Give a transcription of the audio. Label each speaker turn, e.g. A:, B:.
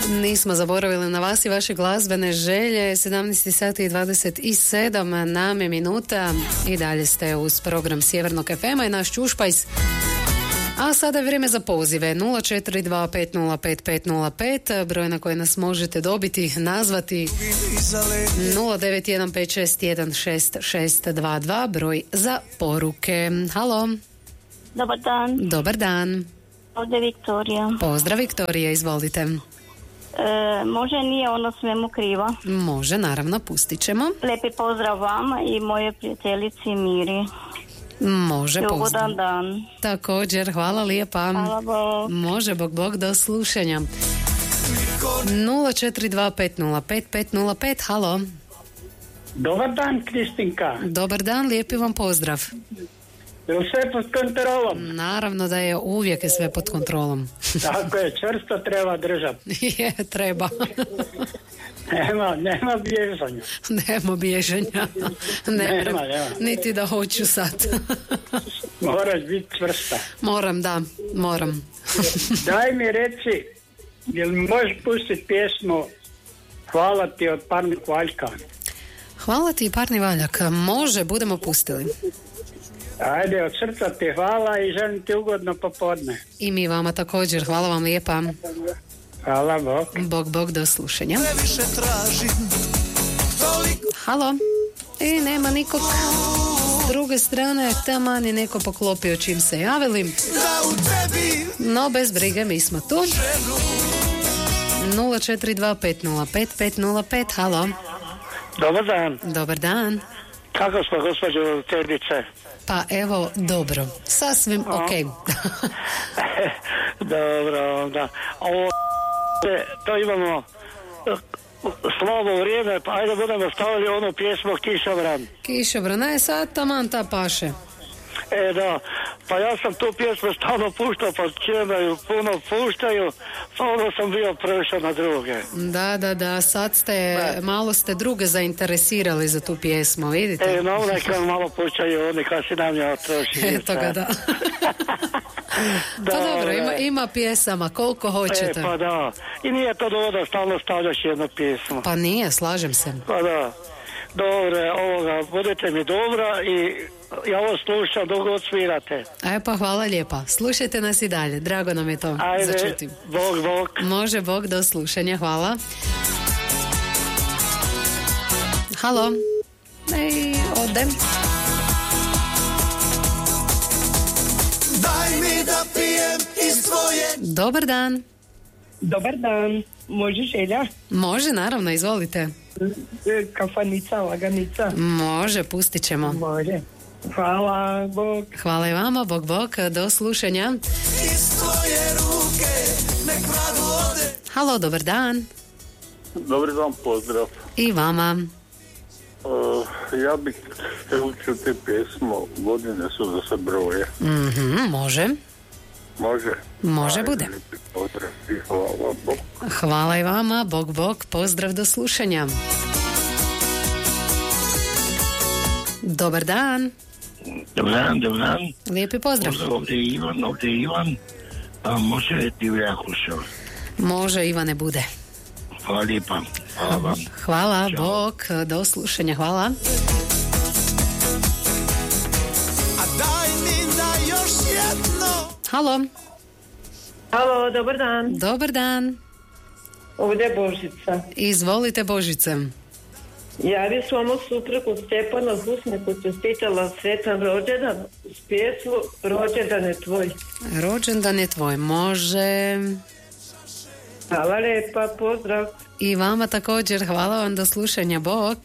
A: Nismo zaboravili na vas i vaše glazbene želje. 17 sati i 27 nam je minuta i dalje ste uz program Sjevernog FM-a i naš Čušpajs. A sada je vrijeme za pozive. 042505505, broj na koji nas možete dobiti, nazvati. 0915616622, broj za poruke. Halo.
B: Dobar dan.
A: Dobar dan.
B: Ovdje Viktorija.
A: Pozdrav Viktorija, izvolite.
B: Može, nije ono svemu krivo.
A: Može, naravno, pustit ćemo.
B: Lijepi pozdrav vama i moje prijateljici Miri.
A: Može, pozdrav.
B: Ugodan dan.
A: Također, hvala lijepa.
B: Hvala Bog.
A: Može, Bog, do slušanja. 042505505, halo.
C: Dobar dan, Kristinka.
A: Dobar dan, lijepi vam pozdrav.
C: Je li sve pod kontrolom?
A: Naravno da je, uvijek je sve pod kontrolom.
C: Tako je, čvrsto treba držati.
A: Je, treba.
C: Nema bježanja.
A: Nema bježanja.
C: Nema.
A: Niti da hoću sad.
C: Moraš biti čvrsta.
A: Moram.
C: Daj mi reci, jel mi možeš pustiti pjesmu Hvala ti od Parnih Valjka?
A: Hvala ti, Parni Valjak. Može, budemo pustili.
C: Ajde, od srca ti hvala i želim ti ugodno popodne.
A: I mi vama također, hvala vam lijepa.
C: Hvala, Bog.
A: Bog, do slušanja. Halo. Nema nikog. S druge strane, taman je neko poklopio čim se javili. No, bez brige, mi smo tu. 042505505, halo.
C: Dobar dan.
A: Dobar dan.
C: Kako smo, gospođo Cedice?
A: Pa evo, dobro. Sasvim ok.
C: Dobro, da. Ovo to imamo slabo vrijeme, pa ajde budemo stavili onu pjesmu Kišobran.
A: Kišobran, je sad taman ta paše.
C: Da, pa ja sam tu pjesmu stalno puštao, pa čujem da ju puno puštaju, pa onda sam bio prešao na druge.
A: Da, sad malo ste druge zainteresirali za tu pjesmu, vidite?
C: No, neka malo puštaju oni kad si nam je otroši.
A: Eto ga, da. Pa dobro, ima pjesama, koliko hoćete.
C: Pa da, i nije to dovoljno, stalno stavljaš jednu pjesmu.
A: Pa nije, slažem se.
C: Pa da, dobro, budete mi dobra i ja ovo slušam, dugo odsvirate.
A: Pa hvala lijepa. Slušajte nas i dalje. Drago nam je to začuti.
C: Bog.
A: Može, Bog, do slušanja. Hvala. Halo. Odem.
D: Daj mi da pijem iz tvoje.
A: Dobar dan.
E: Dobar dan. Može želja?
A: Može, naravno, izvolite.
E: Kafanica, laganica.
A: Može, pustit ćemo.
E: Može. Hvala, Bog.
A: Hvala i vama, Bog, do slušanja. Halo, dobar dan.
F: Dobar dan, pozdrav.
A: I vama.
F: Ja bih htio čuti pjesmu Godine su da se broje.
A: Može. Može, bude.
F: Pozdrav i hvala, Bog.
A: Hvala i vama, Bog, pozdrav, do slušanja. Dobar dan.
G: Dobar dan.
A: Lijepi pozdrav.
G: Ovdje je Ivan. Može Divlja Hušov.
A: Može, Ivane, bude.
G: Hvala lijepa. Hvala vam.
A: Hvala, Bog, do slušanja, hvala.
D: A daj mi da još jedno.
A: Halo,
E: dobar dan.
A: Dobar dan.
E: Ovdje je Božica.
A: Izvolite, Božice.
E: Ja bi svojom suprugu Stjepanu Husniku čestitala sretan rođendan s pjesmu Rođendan je tvoj.
A: Rođendan je tvoj, može.
E: Hvala lijepa, pozdrav.
A: I vama također, hvala vam, do slušanja, Bog.